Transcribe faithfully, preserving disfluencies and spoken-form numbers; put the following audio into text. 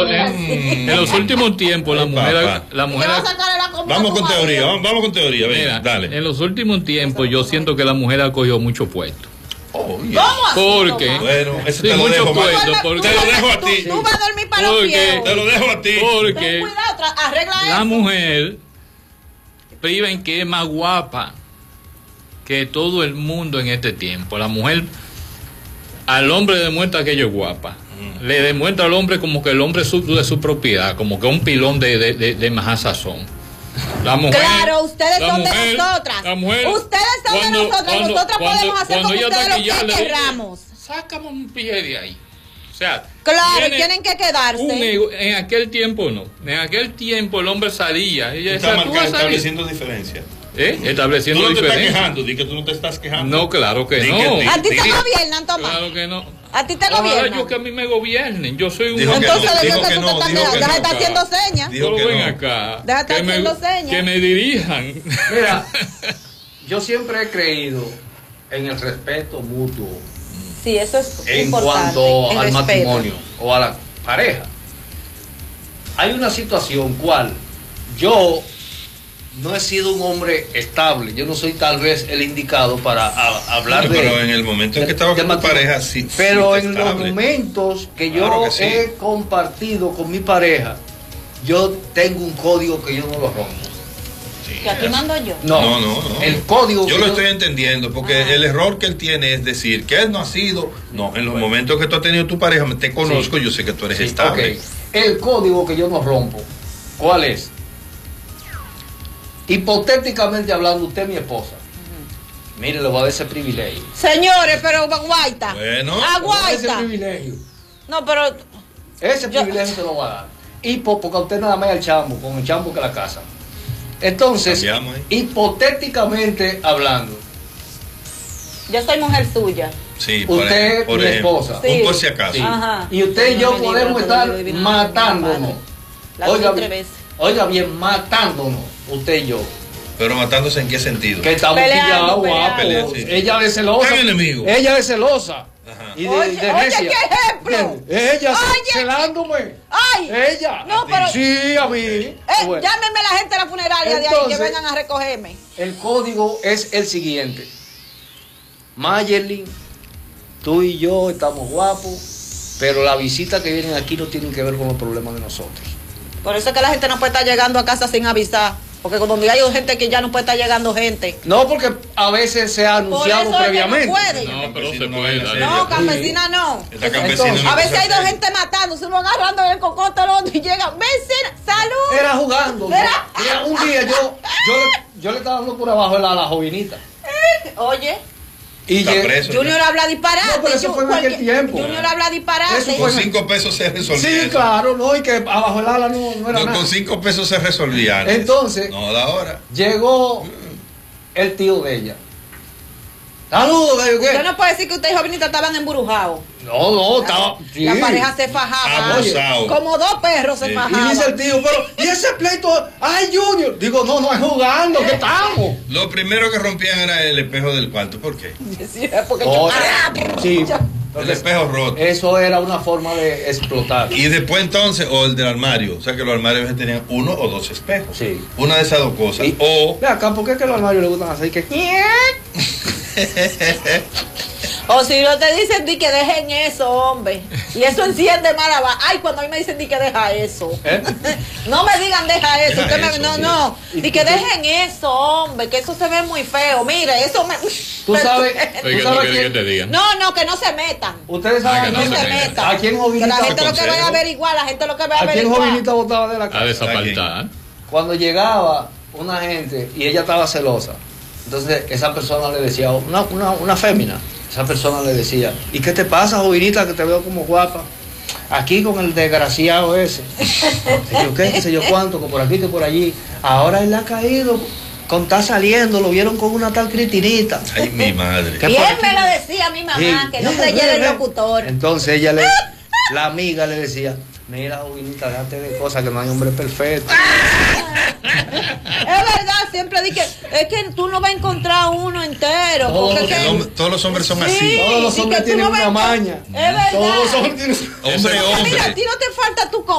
lo- en, en los últimos tiempos la mujer, la mujer Vamos con teoría, vamos, vamos con teoría, venga, Mira, dale. en los últimos tiempos yo siento que la mujer ha cogido mucho puesto. Oh, ¿Cómo así, Porque Tomás? Bueno, eso sí, te lo mucho dejo, puesto, Marco. porque Te lo dejo a ti. Tú, tú vas a dormir para los Porque- pies. Te lo dejo a ti. Ten porque cuidado, tra- arregla la eso. mujer priven que es más guapa que todo el mundo en este tiempo. La mujer al hombre le demuestra que ella es guapa. Mm. Le demuestra al hombre como que el hombre es su- de su propiedad, como que un pilón de, de, de, de majazazón. La mujer, Claro, ustedes la son mujer, de nosotras. la mujer, ustedes son cuando- de nosotras. cuando- nosotras cuando- podemos hacer cuando con ella ustedes está lo que aquí, ya le dice, querramos. sácame un pie de ahí. O sea, Claro, tiene tienen que quedarse. un ego- en aquel tiempo no. En aquel tiempo el hombre salía. Ella Está decía, "Tú vas a salir". estableciendo diferencias. ¿Eh? Estableciendo Tú no te estás diferencias. quejando, di que tú no te estás quejando. No, claro que Di no. que- di- ¿A ti te di- gobiernan, Tomás? Claro que no. ¿A ti te Ojalá gobiernan? yo que a mí me gobiernen. Yo soy un Dijo que hombre. no, Entonces, dijo yo que que tú no, te estás dijo quedando. que Deja de no. estar haciendo señas. Dijo Pero que ven no. acá. Deja de estar que, me, haciendo señas. que me dirijan. Mira, yo siempre he creído en el respeto mutuo Sí, eso es en importante. cuanto el al respeto. matrimonio o a la pareja. Hay una situación cual yo no he sido un hombre estable, yo no soy tal vez el indicado para a- hablar Bueno, de pero en el momento en que estaba de con tu matrimonio. pareja, sí. Pero sí, en los estable. momentos que yo Claro que sí. he compartido con mi pareja, yo tengo un código que yo no lo rompo. Que aquí mando yo. No, No, no, no. El código Yo que lo estoy entendiendo, porque Ah. el error que él tiene es decir que él no ha sido. No, en los momentos que tú has tenido tu pareja, te conozco, yo sé que tú eres Sí, estable. ok. El código que yo no rompo, ¿cuál es? Hipotéticamente hablando, usted es mi esposa. Mire, le voy a dar ese privilegio. Señores, pero aguaita. Bueno. Le voy a dar ese Aguaita. privilegio. No, pero Ese Yo- privilegio se lo voy a dar. Y po- porque a usted nada más es el chambo, con el chambo que la casa. Entonces, Cambiamos ahí. hipotéticamente hablando, yo soy mujer suya. Sí, por, usted ej- por mi ejemplo, esposa. un Sí. por si acaso. sí, Ajá. y usted y yo Dios me podemos libre, estar todo lo divino, matándonos. La Oiga vi tres bien, veces. oiga bien, matándonos, usted y yo. Pero matándose en qué sentido. Que estamos Peleando, pillados, guapo. peleando. Sí. Ella de celosa. Tan enemigo. Ella de celosa. Ajá. Y de, Oye, de oye, necia. ¿qué ejemplo? Ella Oye, celándome. ¡Ay! Ella. No, pero- Sí, a mí. Eh, Bueno, Llámenme a la gente de la funeraria de ahí Entonces- que vengan a recogerme. el código es el siguiente. Mayerlin, tú y yo estamos guapos, pero las visitas que vienen aquí no tienen que ver con los problemas de nosotros. Por eso es que la gente no puede estar llegando a casa sin avisar. Porque cuando hay gente que ya no puede estar llegando gente. No, porque a veces se ha anunciado eso es que previamente. no puede. No, pero se Campesino no puede. vaya a dale. ser. No, campesina no. Esta campesina Entonces, no A veces cosa hay dos seria. gente matándose, uno agarrando el cocote al otro y llega. Vecina, salud. Era jugando. ¿no? Era- Mira, un día yo, yo, le- yo le estaba dando por abajo a la, a la jovenita. Oye, Y Está llegué- preso. Junior habla disparate. No, pero eso Yo- fue en aquel cualquier- tiempo. Junior habla disparate. Eso Con fue- cinco pesos se resolvía. Sí, eso. claro, no, y que abajo el ala no, no era No, nada. con cinco pesos se resolvía. antes. Entonces- No, de ahora. Llegó el tío de ella. Saludos, gallo, ¿qué? Usted no puede decir que usted y Jovenita estaban embrujados. No, no, estaba. sí. La pareja se fajaba. Abusado. Como dos perros se Sí. Y fajaban. dice el tío, pero, ¿y ese pleito? ¡Ay, Junior! Digo, no, no es jugando, que estamos. Lo primero que rompían era el espejo del cuarto. ¿Por qué? Sí, porque Oh, yo- sí. El espejo roto. Eso era una forma de explotar. Y después entonces, o el del armario. O sea que los armarios a veces tenían uno o dos espejos. Sí. Una de esas dos cosas. Y- O Ve acá, ¿por qué es que los armarios le gustan así? Que... O si no te dicen di que dejen eso, hombre. Y eso enciende más la va. Ay, cuando a mí me dicen di que deja eso. ¿Eh? No me digan deja eso. Deja usted me- eso, no, sí. no. Di que dejen eso, hombre. Que eso se ve muy feo. Mire, eso me. Tú sabes, Oye, tú ¿qué tú sabes quieres que quién- te digan? No, no, que no se metan. Ustedes Ah, saben que No, no se se metan. metan. ¿A quién Que Jovinita, la gente lo que consejo. va a averiguar, la gente lo que va a ¿a quién averiguar. Jovinita botaba de la A casa? desapartar. Cuando llegaba una gente y ella estaba celosa, entonces esa persona le decía, una, una, una fémina, esa persona le decía, ¿y qué te pasa, Jovinita, que te veo como guapa? Aquí con el desgraciado ese. ¿Qué yo qué? ¿Qué sé yo cuánto? Que por aquí, que por allí. Ahora él le ha caído, con está saliendo, lo vieron con una tal Critinita. ay, mi madre. ¿Qué Y por él aquí? me lo decía a mi mamá, Sí. que no Ven, creyera ven, el ven. locutor. Entonces ella le, la amiga le decía, mira, Jovinita, déjate de cosas, que no hay hombre perfecto. Es verdad, siempre dije, es que tú no vas a encontrar uno entero. Todos porque los es que- El hombre- todos los hombres son Sí. así. Todos los y hombres que tú tienen no ves una que- maña. Es verdad. Todos los hombres tienen... Hombre, Mira, a hombre. ti no te falta tu